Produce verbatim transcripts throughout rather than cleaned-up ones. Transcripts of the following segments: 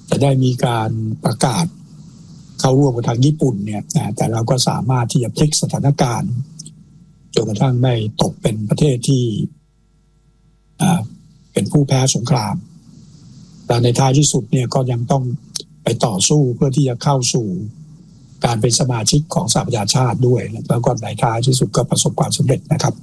จะได้มีการประกาศเข้าร่วมกับทางญี่ปุ่นเนี่ยนะแต่เราก็สามารถที่จะพลิกสถานการณ์จนกระทั่งไม่ตกเป็นประเทศที่เป็นผู้แพ้สงครามแต่ในท้ายที่สุดเนี่ยก็ยังต้องไปต่อสู้เพื่อที่จะเข้าสู่การเป็นสมาชิกของสหประชาชาติด้วยแล้วก็ในท้ายที่สุดก็ประสบความสำเร็จนะครับ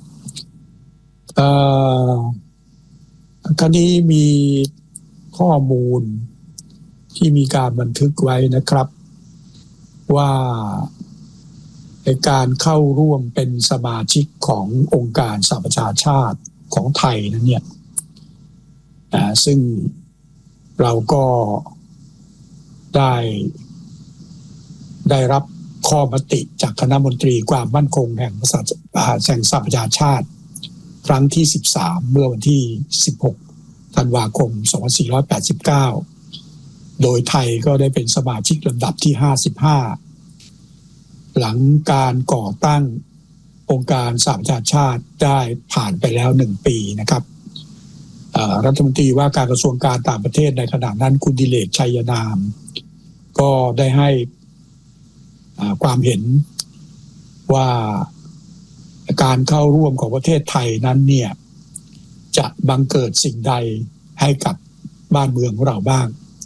คราวนี้มีข้อมูลที่มีการบันทึกไว้นะครับว่าในการเข้าร่วมเป็นสมาชิกขององค์การสหประชาชาติของไทยนั้นเนี่ยซึ่งเราก็ได้ได้รับข้อมติจากคณะมนตรีความมั่นคงแห่งสหประชาชาติครั้งที่สิบสามเมื่อวันที่สิบหกธันวาคมสองพันสี่ร้อยแปดสิบเก้าโดยไทยก็ได้เป็นสมาชิกลำดับที่ห้าสิบห้าหลังการก่อตั้งองค์การสหประชาชาติได้ผ่านไปแล้วหนึ่งปีนะครับรัฐมนตรีว่าการกระทรวงการต่างประเทศในขณะนั้นคุณดิเลกชัยนามก็ได้ให้ความเห็นว่าการเข้าร่วมของประเทศไทยนั้นเนี่ยจะบังเกิดสิ่งใดให้กับบ้านเมืองของเราบ้าง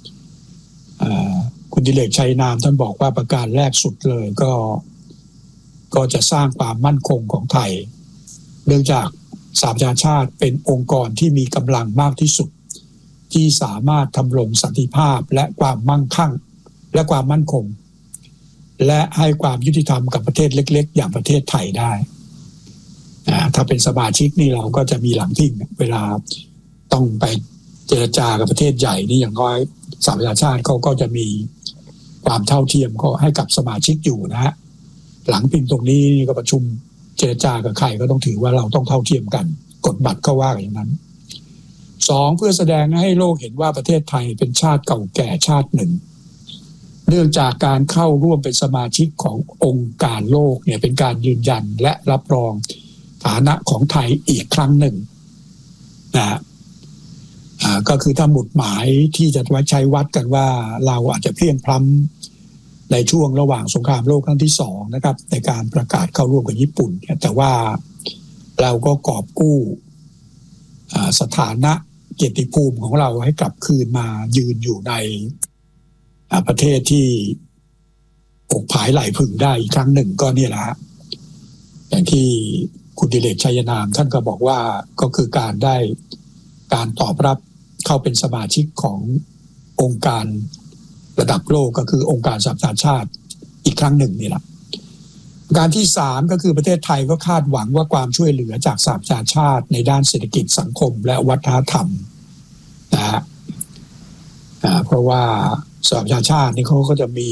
คุณดิเลกชัยนามท่านบอกว่าประการแรกสุดเลยก็ก็จะสร้างความมั่นคงของไทยเนื่องจากสหประชาชาติเป็นองค์กรที่มีกำลังมากที่สุดที่สามารถทำรงสันติภาพและความมั่งคั่งและความมั่นคงและให้ความยุติธรรมกับประเทศเล็กๆอย่างประเทศไทยได้ถ้าเป็นสมาชิกนี่เราก็จะมีหลังพิงเวลาต้องไปเจรจากับประเทศใหญ่นี่อย่างน้อยสหประชาชาติเขาก็จะมีความเท่าเทียมก็ให้กับสมาชิกอยู่นะฮะหลังพิงตรงนี้ก็ประชุมเจรจากับใครก็ต้องถือว่าเราต้องเท่าเทียมกันกฎบัตรก็ว่าอย่างนั้นสองเพื่อแสดงให้โลกเห็นว่าประเทศไทยเป็นชาติเก่าแก่ชาติหนึ่งเนื่องจากการเข้าร่วมเป็นสมาชิกขององค์การโลกเนี่ยเป็นการยืนยันและรับรองฐานะของไทยอีกครั้งหนึ่งนะก็คือถ้าหมุดหมายที่จะไว้ใช้วัดกันว่าเราอาจจะเพียงพล้ำในช่วงระหว่างสงครามโลกครั้งที่สองนะครับในการประกาศเข้าร่วมกับญี่ปุ่นแต่ว่าเราก็กอบกู้สถานะเกียรติภูมิของเราให้กลับคืนมายืนอยู่ในประเทศที่อกผายไหลพึ่งได้อีกครั้งหนึ่งก็เนี่ยแหละอย่างที่คุณดิเลกชัยนามท่านก็บอกว่าก็คือการได้การตอบรับเข้าเป็นสมาชิกขององค์การระดับโลกก็คือองค์การสหประชาชาติอีกครั้งหนึ่งนี่แหละการที่สามก็คือประเทศไทยก็คาดหวังว่าความช่วยเหลือจากสหประชาชาติในด้านเศรษฐกิจสังคมและวัฒนธรรมนะฮะเพราะว่าสหประชาชาตินี่เขาก็จะมี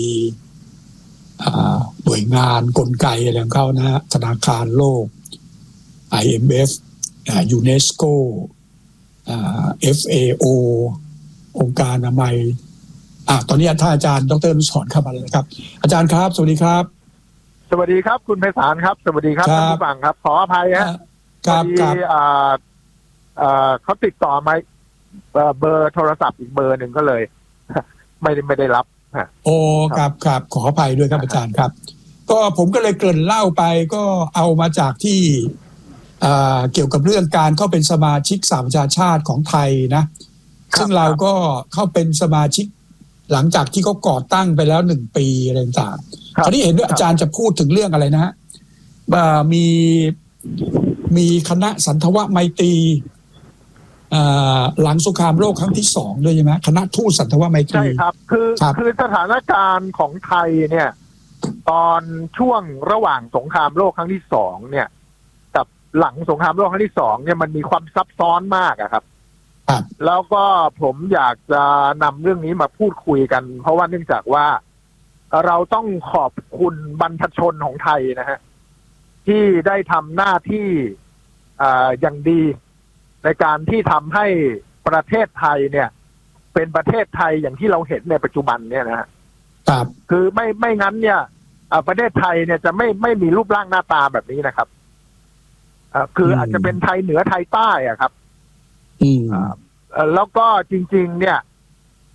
หน่วยงานกลไกอะไรของเขานะฮะธนาคารโลก ไอ เอ็ม เอฟ ยูเนสโก เอฟ เอ โอ องค์การอนามัยอ่ะตอนนี้ท่านอาจารย์ดร.อนุสรณ์เข้ามาเลยครับอาจารย์ครับสวัสดีครับสวัสดีครับคุณไพศาลครับสวัสดีครับท่านผู้ฟังครับขออภัยฮะครับครับเขาติดต่อมาเบอร์โทรศัพท์อีกเบอร์หนึ่งก็เลยไม่ได้ไม่ได้รับโอ้ครับครับขออภัยด้วยครับอาจารย์ครับก็ผมก็เลยเกริ่นเล่าไปก็เอามาจากที่เกี่ยวกับเรื่องการเข้าเป็นสมาชิกสหประชาชาติของไทยนะซึ่งเราก็เข้าเป็นสมาชิกหลังจากที่เขาก่อตั้งไปแล้วหนึ่งปีอะไรต่างๆคราวนี้เห็นด้วยอาจารย์จะพูดถึงเรื่องอะไรนะฮะมีมีคณะสันทวไมตรีหลังสงครามโลกครั้งที่สองด้วยใช่ไหมคณะทูตสันทวไมตรีใช่ครับคือคือสถานการณ์ของไทยเนี่ยตอนช่วงระหว่างสงครามโลกครั้งที่สองเนี่ยกับหลังสงครามโลกครั้งที่สองเนี่ยมันมีความซับซ้อนมากอะครับแล้วก็ผมอยากจะนำเรื่องนี้มาพูดคุยกันเพราะว่าเนื่องจากว่าเราต้องขอบคุณบรรพชนของไทยนะฮะที่ได้ทำหน้าที่อย่างดีในการที่ทำให้ประเทศไทยเนี่ยเป็นประเทศไทยอย่างที่เราเห็นในปัจจุบันเนี่ยนะฮะครับคือไม่ไม่งั้นเนี่ยประเทศไทยเนี่ยจะไม่ไม่มีรูปร่างหน้าตาแบบนี้นะครับคืออาจจะเป็นไทยเหนือไทยใต้อะครับแล้วก็จริงๆเนี่ย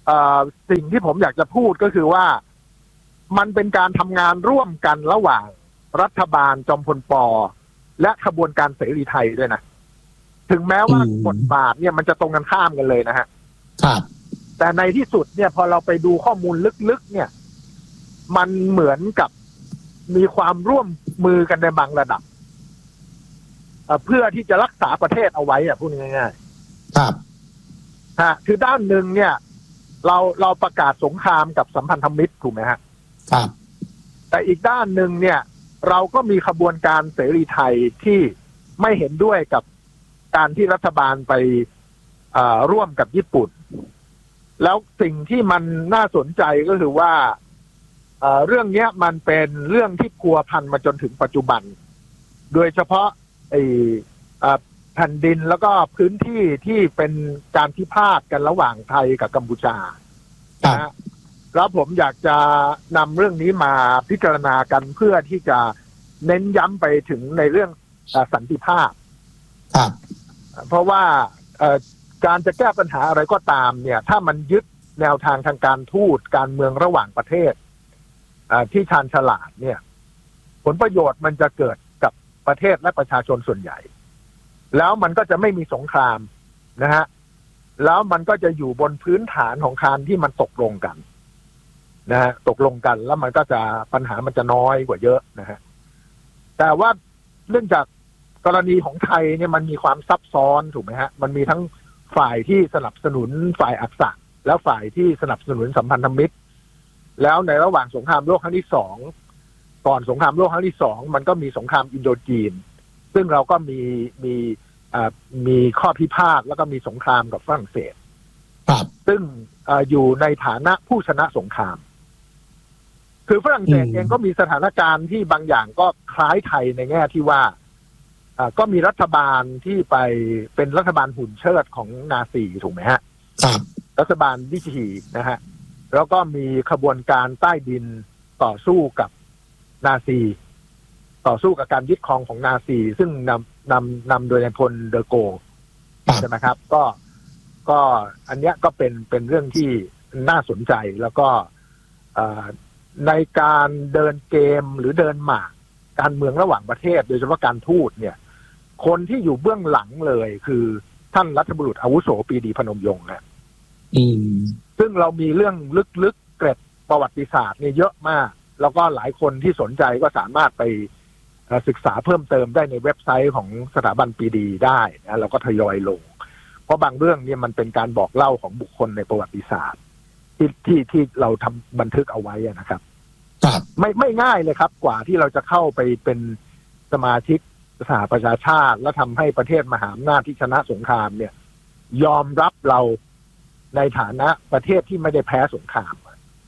สิ่งที่ผมอยากจะพูดก็คือว่ามันเป็นการทำงานร่วมกันระหว่างรัฐบาลจอมพลป.และขบวนการเสรีไทยด้วยนะถึงแม้ว่าบทบาทเนี่ยมันจะตรงกันข้ามกันเลยนะฮะครับแต่ในที่สุดเนี่ยพอเราไปดูข้อมูลลึกๆเนี่ยมันเหมือนกับมีความร่วมมือกันในบางระดับเพื่อที่จะรักษาประเทศเอาไว้อะพูดง่ายๆครับฮะคือด้านหนึ่งเนี่ยเราเราประกาศสงครามกับสัมพันธมิตรถูกไหมฮะครับแต่อีกด้านหนึ่งเนี่ยเราก็มีขบวนการเสรีไทยที่ไม่เห็นด้วยกับการที่รัฐบาลไปร่วมกับญี่ปุ่นแล้วสิ่งที่มันน่าสนใจก็คือว่าเอ่อเรื่องนี้มันเป็นเรื่องที่พัวพันมาจนถึงปัจจุบันโดยเฉพาะไอ้แผ่นดินแล้วก็พื้นที่ที่เป็นการพิพาทกันระหว่างไทยกับกัมพูชานะแล้วผมอยากจะนำเรื่องนี้มาพิจารณากันเพื่อที่จะเน้นย้ำไปถึงในเรื่องสันติภาพครับเพราะว่าการจะแก้ปัญหาอะไรก็ตามเนี่ยถ้ามันยึดแนวทางทางการทูตการเมืองระหว่างประเทศที่ชาญฉลาดเนี่ยผลประโยชน์มันจะเกิดกับประเทศและประชาชนส่วนใหญ่แล้วมันก็จะไม่มีสงครามนะฮะแล้วมันก็จะอยู่บนพื้นฐานของการที่มันตกลงกันนะฮะตกลงกันแล้วมันก็จะปัญหามันจะน้อยกว่าเยอะนะฮะแต่ว่าเรื่องจากกรณีของไทยเนี่ยมันมีความซับซ้อนถูกไหมฮะมันมีทั้งฝ่ายที่สนับสนุนฝ่ายอักษะแล้วฝ่ายที่สนับสนุนสัมพันธมิตรแล้วในระหว่างสงครามโลกครั้งที่สองก่อนสงครามโลกครั้งที่สองมันก็มีสงครามอินโดจีนซึ่งเราก็มีมีอ่ามีข้อพิพาทแล้วก็มีสงครามกับฝรั่งเศสซึ่งออยู่ในฐานะผู้ชนะสงครามคือฝรั่งเศสเองก็มีสถานการณ์ที่บางอย่างก็คล้ายไทยในแง่ที่ว่าก็มีรัฐบาลที่ไปเป็นรัฐบาลหุ่นเชิดของนาซีถูกไหมฮะครับรัฐบาลวิถีนะฮะแล้วก็มีขบวนการใต้ดินต่อสู้กับนาซีต่อสู้กับการยึดครองของนาซีซึ่งนำนำนำโดยนายพลเดอโกใช่ไหมครับก็ก็อันเนี้ยก็เป็นเป็นเรื่องที่น่าสนใจแล้วก็ในการเดินเกมหรือเดินหมากการเมืองระหว่างประเทศโดยเฉพาะการทูตเนี่ยคนที่อยู่เบื้องหลังเลยคือท่านรัฐบุรุษอาวุโสปรีดีพนมยงค์นะซึ่งเรามีเรื่องลึกๆเกร็ดประวัติศาสตร์เนี่ยเยอะมากแล้วก็หลายคนที่สนใจก็สามารถไปศึกษาเพิ่มเติมได้ในเว็บไซต์ของสถาบันปรีดีได้นะเราก็ทยอยลงเพราะบางเรื่องเนี่ยมันเป็นการบอกเล่าของบุคคลในประวัติศาสตร์ที่ที่ที่เราทำบันทึกเอาไว้นะครับไม่ไม่ง่ายเลยครับกว่าที่เราจะเข้าไปเป็นสมาชิกสหประชาชาติและทำให้ประเทศมหาอำนาจที่ชนะสงครามเนี่ยยอมรับเราในฐานะประเทศที่ไม่ได้แพ้สงคราม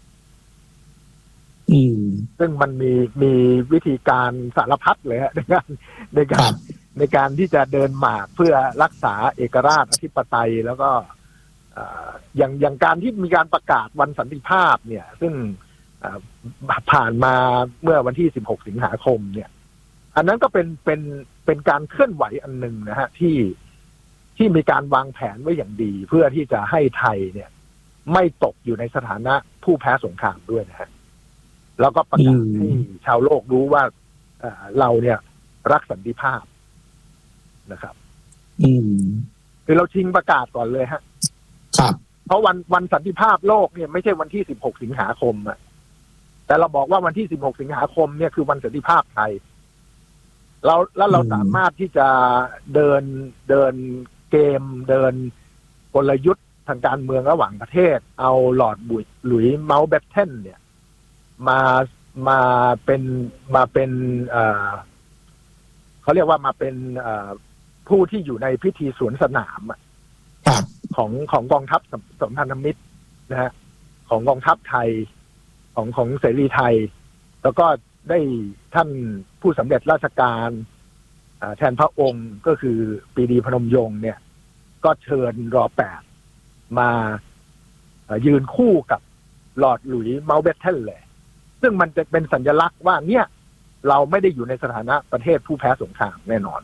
อืมซึ่งมันมีมีวิธีการสารพัดเลยฮะในการในการในการที่จะเดินหมากเพื่อรักษาเอกราชอธิปไตยแล้วก็อย่างอย่างการที่มีการประกาศวันสันติภาพเนี่ยซึ่งผ่านมาเมื่อวันที่สิบหกสิงหาคมเนี่ยอันนั้นก็เป็นเป็นเป็นการเคลื่อนไหวอันหนึ่งนะฮะที่ที่มีการวางแผนไว้อย่างดีเพื่อที่จะให้ไทยเนี่ยไม่ตกอยู่ในสถานะผู้แพ้สงครามด้วยนะฮะแล้วก็ประกาศให้ชาวโลกรู้ว่าเราเนี่ยรักสันติภาพนะครับอืมคือเราชิงประกาศก่อนเลยฮะครับเพราะวันวันสันติภาพโลกเนี่ยไม่ใช่วันที่สิบหกสิงหาคมอะแต่เราบอกว่าวันที่สิบหกสิงหาคมเนี่ยคือวันสันติภาพไทยเราแล้วเราสามารถที่จะเดินเดินเกมเดินกลยุทธ์ทางการเมืองระหว่างประเทศเอาลอร์ดบุยหลุยส์เมาท์แบตเทนเนี่ยมามาเป็นมาเป็นเอ่อเขาเรียกว่ามาเป็นเอ่อผู้ที่อยู่ในพิธีสวนสนามของของกองทัพสัมพันธมิตรนะฮะของกองทัพไทยของของเสรีไทยแล้วก็ได้ท่านผู้สำเร็จราชการแทนพระองค์ก็คือปรีดีพนมยงค์เนี่ยก็เชิญรอแปดมายืนคู่กับลอร์ดหลุยส์เมาท์แบตเทนเลยซึ่งมันจะเป็นสัญลักษณ์ว่าเนี่ยเราไม่ได้อยู่ในสถานะประเทศผู้แพ้สงครามแน่นอน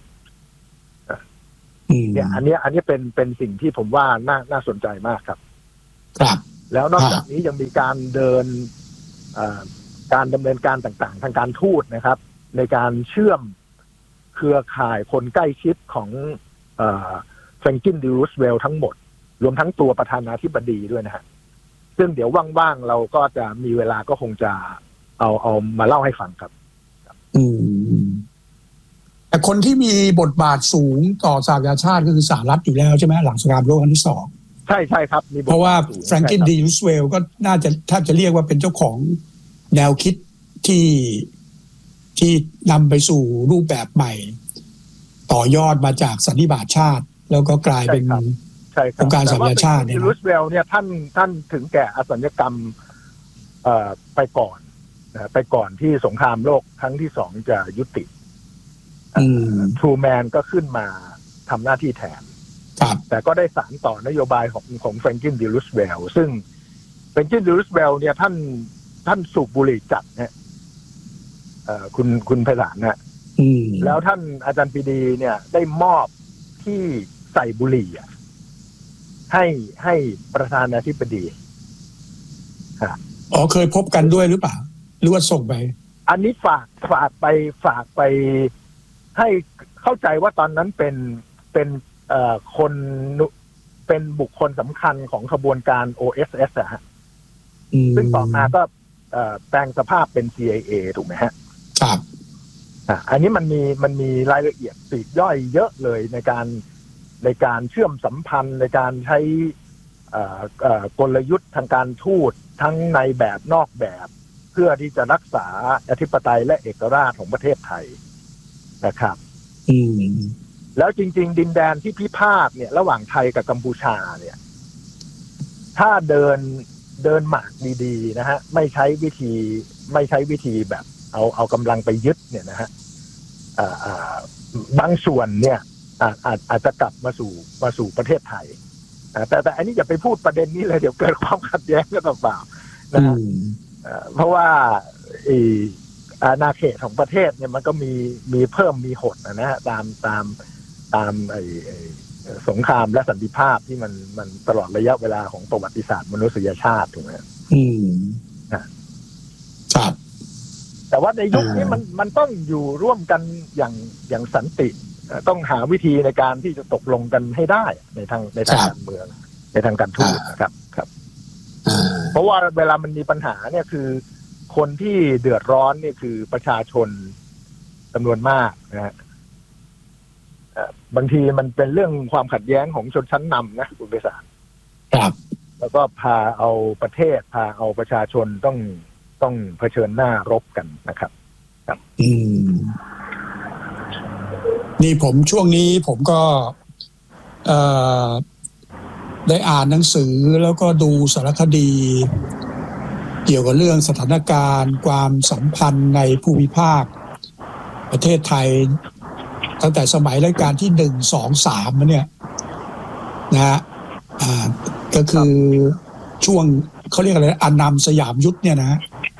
เนี่ยอันนี้อันนี้เป็นเป็นสิ่งที่ผมว่าน่าน่าสนใจมากครับครับแล้วนอกจากนี้ยังมีการเดินการดำเนินการต่างๆทางการทูตนะครับในการเชื่อมเครือข่ายคนใกล้ชิดของเฟรงกิน ดี รูสเวลต์ทั้งหมดรวมทั้งตัวประธานาธิบดีด้วยนะฮะซึ่งเดี๋ยวว่างๆเราก็จะมีเวลาก็คงจะเอาเอามาเล่าให้ฟังครับอืมแต่คนที่มีบทบาทสูงต่อสหประชาชาติก็คือสหรัฐอยู่แล้วใช่ไหมหลังสงครามโลกครั้งที่สองใช่ใช่ครับเพราะว่าแฟรงกิน ดี รูสเวลต์ก็น่าจะถ้าจะเรียกว่าเป็นเจ้าของแนวคิดที่ที่นำไปสู่รูปแบบใหม่ต่อยอดมาจากสันนิบาตชาติแล้วก็กลายเป็นองค์การสหประชาชาติเนี่ยรูสเวลต์เนี่ยท่านท่านถึงแก่อสัญกรรมเอ่อไปก่อนนะไปก่อนที่สงครามโลกครั้งที่สองจะยุติทรูแมนก็ขึ้นมาทำหน้าที่แทนแต่ก็ได้สานต่อนโยบายของของแฟรงกิน ดี รูสเวลต์ซึ่งแฟรงกิน ดี รูสเวลต์เนี่ยท่านท่านสูบบุหรี่จัดเนี่ยคุณคุณไพศาลนะแล้วท่านอาจารย์ปรีดีเนี่ยได้มอบที่ใส่บุหรี่ให้ให้ประธานาธิบดีอ๋อเคยพบกันด้วยหรือเปล่าหรือว่าส่งไปอันนี้ฝากฝากไปฝากไปให้เข้าใจว่าตอนนั้นเป็นเป็นเอ่อคนเป็นบุคคลสำคัญของขบวนการ โอ เอส เอส อะฮะซึ่งต่อมาก็แปลงสภาพเป็น ซี ไอ เอ ถูกไหมฮะครับอ่าอันนี้มันมีมันมีรายละเอียดปลีกย่อยเยอะเลยในการในการเชื่อมสัมพันธ์ในการใช้กลยุทธ์ทางการทูตทั้งในแบบนอกแบบเพื่อที่จะรักษาอธิปไตยและเอกราชของประเทศไทยนะครับอืมแล้วจริงๆดินแดนที่พิพาทเนี่ยระหว่างไทยกับกัมพูชาเนี่ยถ้าเดินเดินหมากดีๆนะฮะไม่ใช้วิธีไม่ใช้วิธีแบบเอาเอากำลังไปยึดเนี่ยนะฮะบางส่วนเนี่ยอาจอาจจะกลับมาสู่มาสู่ประเทศไทยแต่แต่อันนี้อย่าไปพูดประเด็นนี้เลยเดี๋ยวเกิดความขัดแย้งกันเปล่าๆนะฮะเพราะว่าอาณาเขตของประเทศเนี่ยมันก็มีมีเพิ่มมีหดนะฮะตามตามตามไอ้สงครามและสันติภาพที่มันมันตลอดระยะเวลาของประวัติศาสตร์มนุษยชาติถูกไหมอืมครับแต่ว่าในยุคนี้มันมันต้องอยู่ร่วมกันอย่างอย่างสันติต้องหาวิธีในการที่จะตกลงกันให้ได้ในทางในทางการเมืองในทางการทูตนะครับครับเพราะว่าเวลามันมีปัญหาเนี่ยคือคนที่เดือดร้อนเนี่ยคือประชาชนจำนวนมากนะฮะบางทีมันเป็นเรื่องความขัดแย้งของชนชั้นนำนะคุณเบสารครับแล้วก็พาเอาประเทศพาเอาประชาชนต้องต้องเผชิญหน้ารบกันนะครับครับอืมนี่ผมช่วงนี้ผมก็เอ่อได้อ่านหนังสือแล้วก็ดูสารคดีเกี่ยวกับเรื่องสถานการณ์ความสัมพันธ์ในภูมิภาคประเทศไทยตั้งแต่สมัยรัชกาลที่หนึ่ง สอง สามมาเนี่ยนะฮะอ่าก็คือช่วงเขาเรียกอะไรอานัมสยามยุทธเนี่ยนะ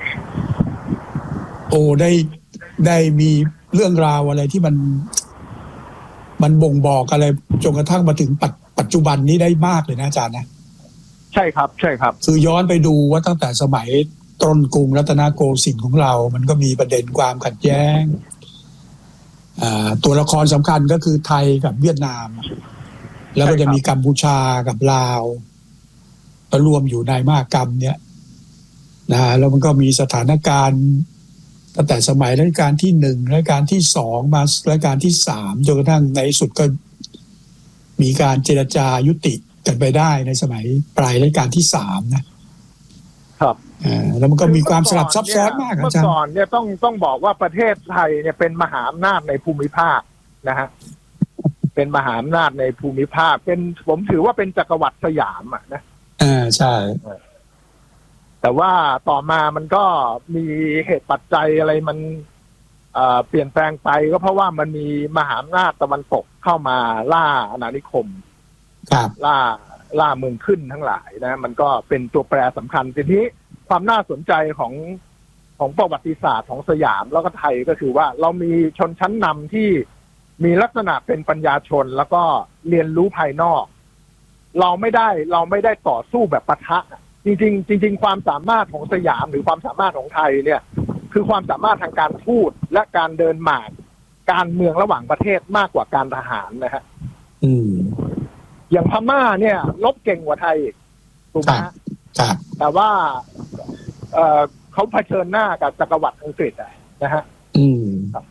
โอ้ได้ได้มีเรื่องราวอะไรที่มันมันบ่งบอกอะไรจนกระทั่งมาถึงปัจจุบันนี้ได้มากเลยนะอาจารย์นะใช่ครับใช่ครับคือย้อนไปดูว่าตั้งแต่สมัยต้นกรุงรัตนโกสินทร์ของเรามันก็มีประเด็นความขัดแย้งตัวละครสำคัญก็คือไทยกับเวียดนามแล้วก็จะมีกัมพูชากับลาวก็รวมอยู่ในมหกรรมเนี้ยนะแล้วมันก็มีสถานการณ์ตั้งแต่สมัยรัชกาลที่หนึ่งรัชกาลที่สองมารัชกาลที่สามจนกระทั่งในสุดก็มีการเจรจายุติกันไปได้ในสมัยปลายรัชกาลที่สามนะครับอ่าแล้วมันก็มีความสลับซับซ้อนมากอาจารย์เมื่อก่อนเนี่ยต้องต้องบอกว่าประเทศไทยเนี่ยเป็นมหาอำนาจในภูมิภาคนะฮะเป็นมหาอำนาจในภูมิภาคเป็นผมถือว่าเป็นจักรวรรดิสยามอ่ะนะอ่าใช่แต่ว่าต่อมามันก็มีเหตุปัจจัยอะไรมันเปลี่ยนแปลงไปก็เพราะว่ามันมีมหาอำนาจตะวันตกเข้ามาล่าอาณานิคมล่าล่าเมืองขึ้นทั้งหลายนะมันก็เป็นตัวแปรสำคัญทีนี้ความน่าสนใจของของประวัติศาสตร์ของสยามแล้วก็ไทยก็คือว่าเรามีชนชั้นนำที่มีลักษณะเป็นปัญญาชนแล้วก็เรียนรู้ภายนอกเราไม่ได้เราไม่ได้ต่อสู้แบบปะทะจริงๆจริงๆความสามารถของสยามหรือความสามารถของไทยเนี่ยคือความสามารถทางการพูดและการเดินหมากการเมืองระหว่างประเทศมากกว่าการทหารนะฮะอืมอย่างพม่าเนี่ยลบเก่งกว่าไทยถูกไหมครับแต่ว่าเอ่อเขาเผชิญหน้ากับจักรวรรดิอังกฤษนะฮะอืม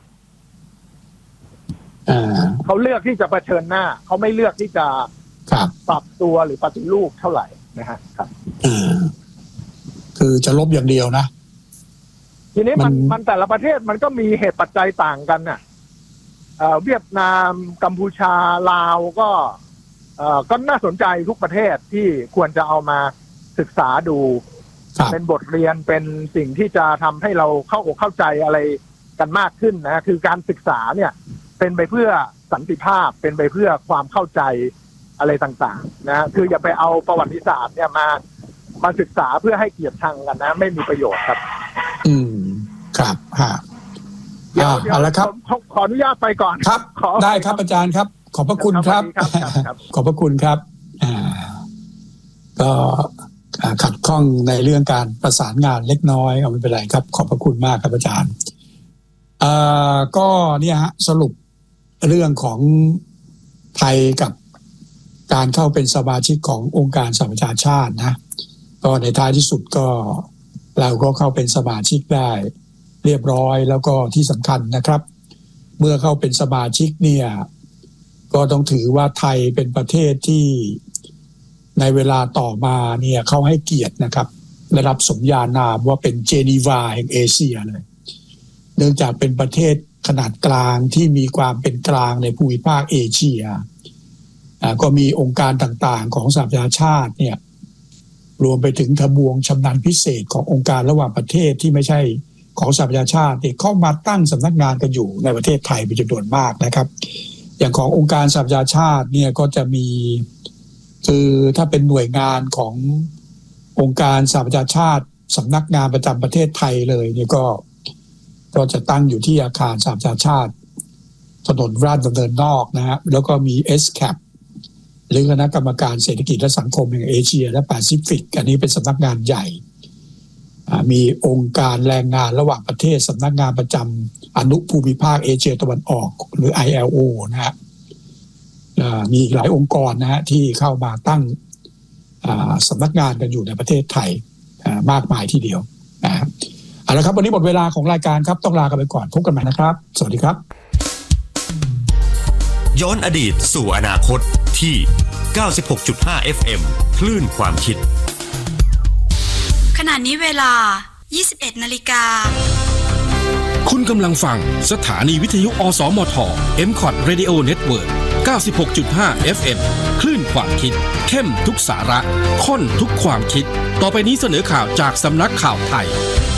อ่าเขาเลือกที่จะเผชิญหน้าเขาไม่เลือกที่จะปรับตัวหรือปฏิรูปเท่าไหร่นะฮะครับอ่าคือจะลบอย่างเดียวนะทีนี้มันมันแต่ละประเทศมันก็มีเหตุปัจจัยต่างกันน่ะเอ่อเวียดนามกัมพูชาลาวก็เอ่อก็น่าสนใจทุกประเทศที่ควรจะเอามาศึกษาดูเป็นบทเรียนเป็นสิ่งที่จะทำให้เราเข้าอกเข้าใจอะไรกันมากขึ้นนะคือการศึกษาเนี่ยเป็นไปเพื่อสันติภาพเป็นไปเพื่อความเข้าใจอะไรต่างๆนะคืออย่าไปเอาประวัติศาสตร์เนี่ยมามาศึกษาเพื่อให้เกียรติชังกันนะไม่มีประโยชน์ครับอืมครับฮะเดี๋ยวเอาละครับขออนุญาตไปก่อนครับได้ครับอาจารย์ครับขอบพระคุณครับขอบพระคุณครับอ่าก็ขัดข้องในเรื่องการประสานงานเล็กน้อยก็ไม่เป็นไรครับขอบพระคุณมากครับอาจารย์อ่าก็เนี่ยฮะสรุปเรื่องของไทยกับการเข้าเป็นสมาชิกขององค์การสหประชาชาตินะก็ในท้ายที่สุดก็เราก็เข้าเป็นสมาชิกได้เรียบร้อยแล้วก็ที่สำคัญนะครับเมื่อเข้าเป็นสมาชิกเนี่ยก็ต้องถือว่าไทยเป็นประเทศที่ในเวลาต่อมาเนี่ยเขาให้เกียรตินะครับได้รับสมญานามว่าเป็นเจนีวาแห่งเอเชียเลยเนื่องจากเป็นประเทศขนาดกลางที่มีความเป็นกลางในภูมิภาคเอเชียก็มีองค์การต่างๆของสหประชาชาติเนี่ยรวมไปถึงทบวงชำนาญพิเศษขององค์การระหว่างประเทศที่ไม่ใช่ของสหประชาชาติเข้ามาตั้งสำนักงานกันอยู่ในประเทศไทยเป็นจำนวนมากนะครับอย่างขององค์การสหประชาชาติเนี่ยก็จะมีคือถ้าเป็นหน่วยงานขององค์การสหประชาชาติสำนักงานประจำประเทศไทยเลยเนี่ยก็ก็จะตั้งอยู่ที่อาคารสหประชาชาติถนนราชดำเนินนอกนะฮะแล้วก็มี เอส แคป หรือคณะกรรมการเศรษฐกิจและสังคมแห่งเอเชียและแปซิฟิกอันนี้เป็นสำนักงานใหญ่มีองค์การแรงงานระหว่างประเทศสำนักงานประจำอนุภูมิภาคเอเชียตะวันออกหรือ ไอ แอล โอ นะฮะมีหลายองค์กรนะฮะที่เข้ามาตั้งสำนักงานกันอยู่ในประเทศไทยมากมายทีเดียวนะเอาละครับวันนี้หมดเวลาของรายการครับต้องลากันไปก่อนพบกันใหม่นะครับสวัสดีครับย้อนอดีตสู่อนาคตที่ เก้าสิบหกจุดห้า เอฟ เอ็ม คลื่นความคิดขณะนี้เวลา ยี่สิบเอ็ดนาฬิกาคุณกำลังฟังสถานีวิทยุอสมท เอ็ม คอท Radio Network เก้าสิบหกจุดห้า เอฟ เอ็ม คลื่นความคิดเข้มทุกสาระข้นทุกความคิดต่อไปนี้เสนอข่าวจากสำนักข่าวไทย